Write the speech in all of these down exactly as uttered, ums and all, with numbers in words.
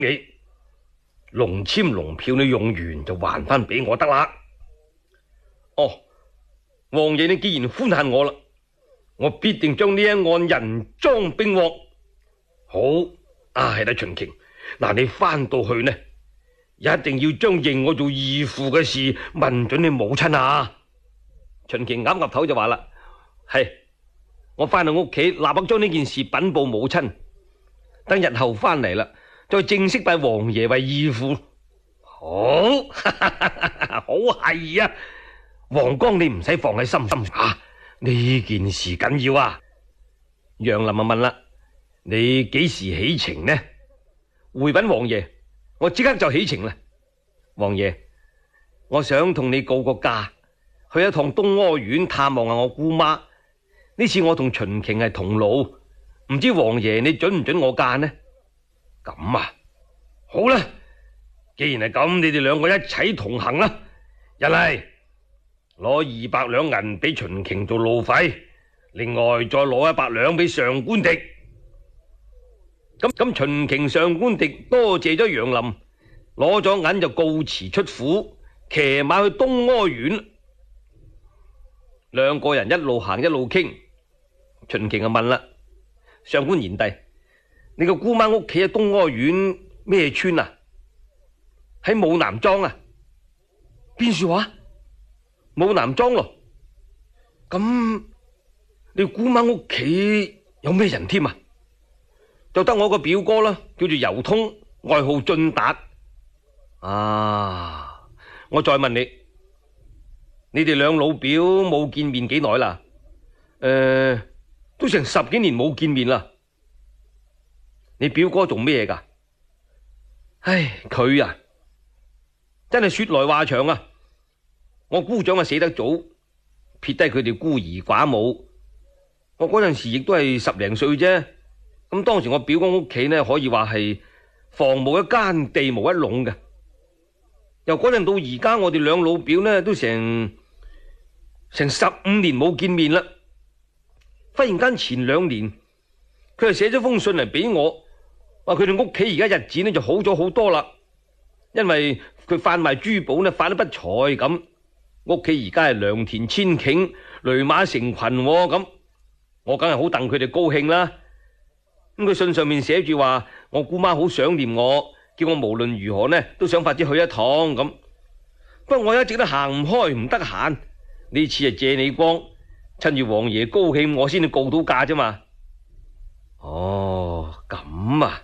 你龍簽龍票你用完就還翻俾我得啦。哦，王爺你既然寬限我啦，我必定將呢一案人贓並獲。好啊，係啦，秦瓊，嗱你翻到去呢，一定要將認我做義父嘅事問准你母親啊。秦瓊岌岌頭就話啦，係，我翻到屋企立刻將呢件事稟報母親，等日後翻嚟啦，再正式拜王爺為義父。好，好係啊，黃江你唔使放喺心心啊，呢件事緊要啊。楊林啊問啦，你幾時起程呢？回稟王爺，我即刻就起程啦。王爺，我想同你告個假，去一趟東柯縣探望下我姑媽。呢次我同秦瓊係同路，唔知王爺你准唔准我假呢？咁啊，好啦，既然係咁，你哋兩個一齊同行啦。一嚟攞二百兩銀俾秦瓊做路費，另外再攞一百兩俾上官迪。咁咁秦瓊上官迪多謝咗楊林，攞咗銀就告辭出府，騎馬去東柯縣。兩個人一路行一路傾，秦瓊就問啦：上官賢弟，你個姑媽屋企喺東柯縣咩村啊？喺武南莊啊？邊處話？武南莊咯。咁你姑媽屋企有咩人添啊？就得我個表哥啦，叫做尤通，外號俊達。啊，我再問你，你哋兩老表冇見面幾耐啦？誒、呃，都成十幾年冇見面啦。你表哥做咩噶？唉，佢啊，真係說來話長啊。我姑丈啊死得早，撇低佢哋孤兒寡母。我嗰陣時亦都係十零歲啫。咁當時我表哥屋企呢，可以話係房無一間，地無一攏嘅。由嗰陣到而家，我哋兩老表呢都成成十五年冇見面啦。忽然間前兩年，佢就寫咗封信嚟俾我，話佢哋屋企而家日子呢就好咗好多啦。因為佢販賣珠寶呢發得不才咁，屋企而家係良田千頃，驢馬成群咁，我梗係好戥佢哋高興啦。咁佢信上面寫住話，我姑媽好想念我，叫我無論如何呢都想法子去一趟咁。不過我一直都行唔開，唔得閒。呢次係借你光，趁住王爺高興，我先至告到假啫嘛。哦，咁啊，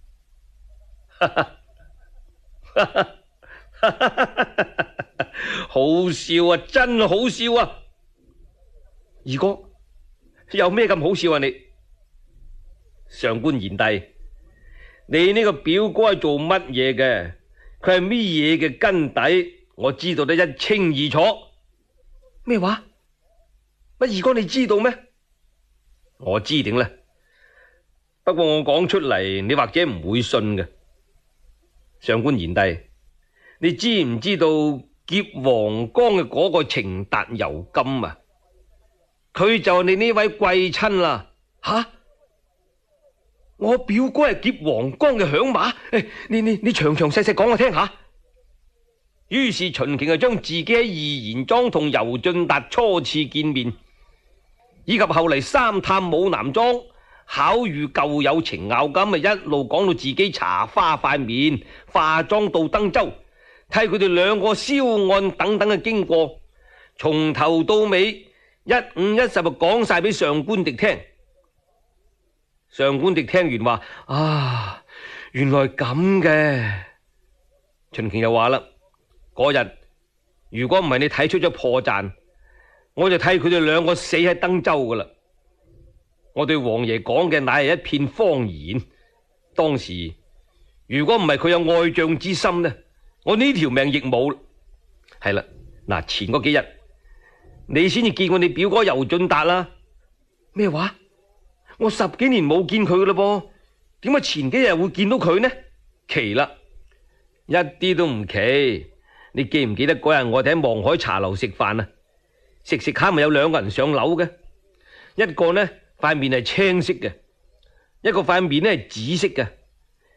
好笑啊，真好笑啊！二哥，有咩咁好笑啊你？上官賢弟，你呢個表哥係做乜嘢嘅？佢係咩嘢嘅根底？我知道得一清二楚。咩話？乜二哥你知道咩？我知定啦，不過我講出嚟，你或者唔會信嘅。上官賢弟，你知唔知道劫黃江嘅嗰個程達尤金啊？佢就係你呢位貴親啦。吓？我表哥係劫黃江嘅響馬，誒，你你你詳詳細細講我聽下。於是秦瓊就將自己喺義賢莊同尤俊達初次見面，以及後嚟三探武南莊巧遇舊友程咬金，咪一路講到自己茶花塊面、化妝到登州，睇佢哋兩個銷案等等嘅經過，從頭到尾一五一十就講晒俾上官迪聽。上官迪聽完話：啊，原來咁嘅。秦瓊又話啦：嗰日如果唔係你睇出咗破綻，我就睇佢哋兩個死喺登州噶啦。我對王爺講嘅乃係一片謊言。當時如果唔係佢有愛將之心呢，我呢條命亦冇。係啦，嗱，前嗰幾日你先至見過你表哥尤俊達啦。咩話？我十幾年冇見佢噶啦噃，點解前幾日會見到佢呢？奇啦，一啲都唔奇。你記唔記得嗰日我哋喺望海茶樓食飯啊？食食下咪有兩個人上樓嘅，一個呢塊面係青色嘅，一個塊面呢係紫色嘅。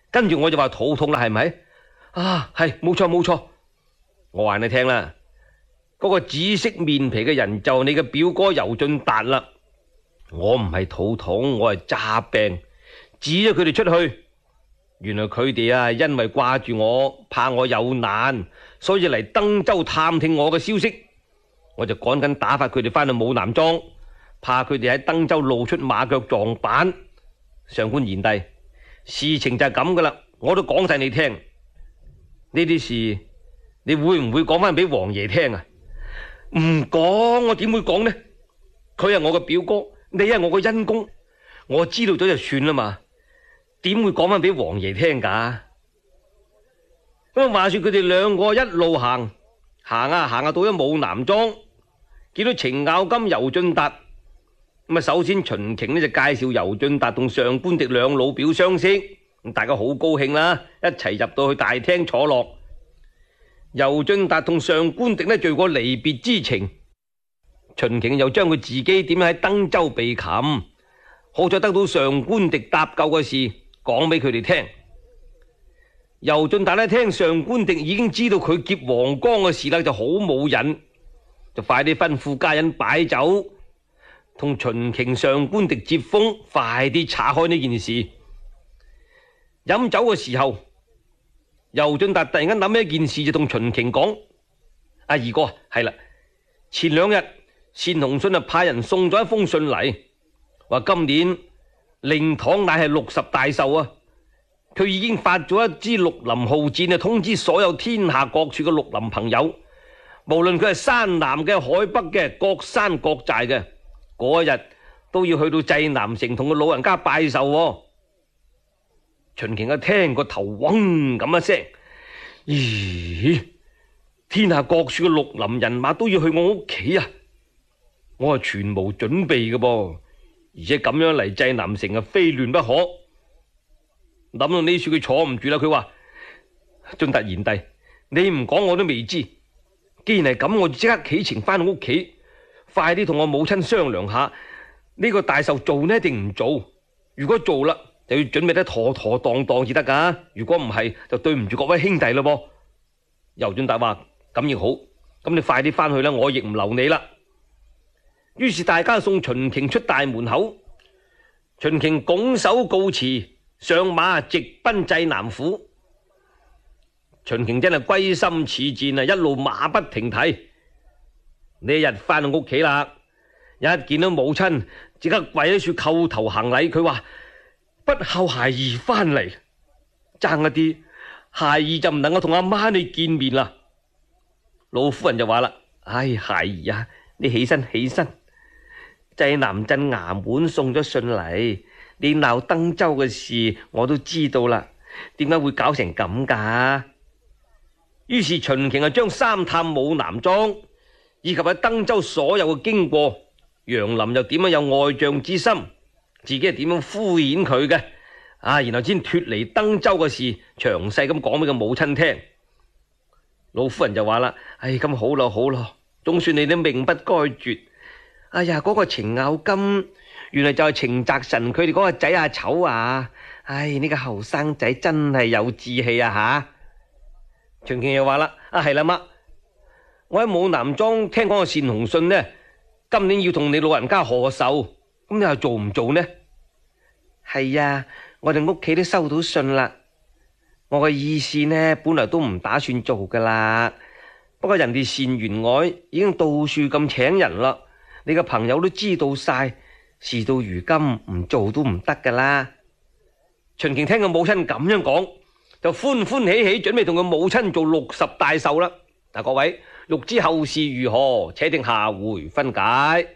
跟住我就話肚痛啦，係咪？啊，係，冇錯冇錯。我話你聽啦，嗰個紫色面皮嘅人就係你嘅表哥尤俊達啦。我唔係肚痛，我係詐病，指咗佢哋出去。原來佢哋啊，因為掛住我，怕我有難，所以嚟登州探聽我嘅消息。我就趕緊打發佢哋翻去武南莊，怕佢哋喺登州露出馬腳撞板。上官賢弟，事情就係咁噶啦，我都講晒你聽。呢啲事你會唔會講翻俾王爺聽啊？唔講，我點會講呢？佢係我嘅表哥，你係我嘅恩公，我知道咗就算啦嘛。點會講翻俾王爺聽噶？咁話說佢哋兩個一路行行啊行啊，到咗武南莊，見到程咬金、尤俊達。咁啊，首先秦瓊呢就介紹尤俊達同上官迪兩老表相識，咁大家好高興啦，一齊入到去大廳坐落。尤俊達同上官迪呢，敘過離別之情，秦瓊又將佢自己點樣喺登州被擒，好彩得到上官迪搭救嘅事講俾佢哋聽。尤俊達呢，聽上官迪已經知道佢劫黃岡嘅事啦，就好冇癮，就快啲吩咐家人擺酒，同秦瓊、上官迪接風，快啲查開呢件事。飲酒嘅時候，尤俊達突然間諗起一件事，就同秦瓊講：阿二哥，係啦，前兩日單鴻信啊派人送咗一封信嚟，話今年靈堂乃係六十大壽啊！佢已經發咗一支綠林號戰啊，通知所有天下各處嘅綠林朋友，無論佢係山南嘅、海北嘅、各山各寨嘅，嗰一日都要去到濟南城同個老人家拜壽。秦瓊一聽個頭嗡咁一聲，咦？天下各處嘅綠林人馬都要去我屋企啊！我係全無準備嘅噃，而且咁樣嚟濟南城啊，非亂不可。諗到呢處佢坐唔住啦，佢話：俊達賢弟，你唔講我都未知。既然係咁，我就即刻啟程翻到屋企，快啲同我母親商量下，呢個大壽做呢定唔做？如果做啦，就要準備得妥妥當當至得噶。如果唔係，就對唔住各位兄弟咯噃。尤俊達話：咁亦好，咁你快啲翻去啦，我亦唔留你啦。於是大家送秦瓊出大門口，秦瓊拱手告辭，上馬直奔濟南府。秦瓊真係歸心似箭啊，一路馬不停蹄。呢一日翻到屋企啦，一見到母親，即刻跪喺處叩頭行禮。佢話：不孝孩兒翻嚟，爭一啲，孩兒就唔能夠同阿媽你見面啦。老夫人就話啦：唉，孩兒啊，你起身起身。濟南鎮衙門送咗信嚟，你鬧登州嘅事我都知道啦，點解會搞成咁噶？於是秦瓊啊，將三探武南莊以及喺登州所有嘅經過，楊林又點樣有愛將之心，自己係點樣敷衍佢嘅啊，然後先脫離登州嘅事，詳細咁講俾個母親聽。老夫人就話啦：唉，咁好咯好咯，總算你啲命不該絕。哎呀，嗰、那個程咬金原來就係程澤臣佢哋嗰個仔阿丑啊！唉，呢、這個後生仔真係有志氣啊吓！秦瓊又話啦：啊係啦媽，我喺武南莊聽講個單鴻信呢，今年要同你老人家賀壽，咁你又做唔做呢？係啊，我哋屋企都收到信啦。我嘅意思呢，本來都唔打算做噶啦，不過人哋單員外已經到處咁請人啦。你個朋友都知道晒，事到如今唔做都唔得噶啦。秦瓊聽個母親咁樣講，就歡歡喜喜準備同佢母親做六十大壽啦。嗱，各位欲知後事如何，且聽下回分解。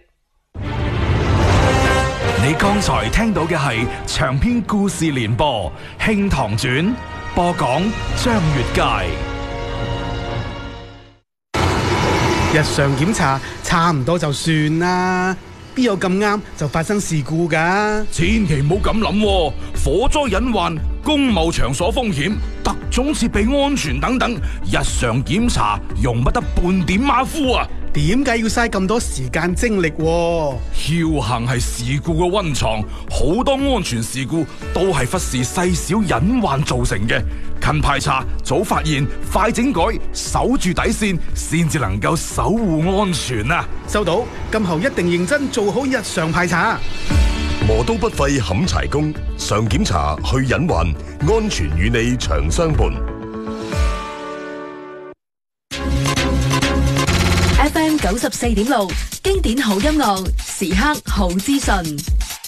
你剛才聽到嘅係長篇故事連播《慶堂傳》，播講張月佳。 日常檢查差唔多就算啦，邊有咁啱就發生事故噶？ 千祈唔好咁諗，火災隱患、公務場所風險、特種設備安全等等，日常檢查容不得半點馬虎啊！ 點解要嘥咁多時間精力喎？ 僥倖係事故嘅溫床，好多安全事故都係忽視細小隱患造成嘅。勤排查、早發現、快整改，守住底線，先至能夠守護安全啊！ 收到，今後一定認真做好日常排查。 磨刀不廢冚柴工，常檢查去隱患，安全與你長相伴。 F M 九十四點六，經典好音樂，時刻好資訊。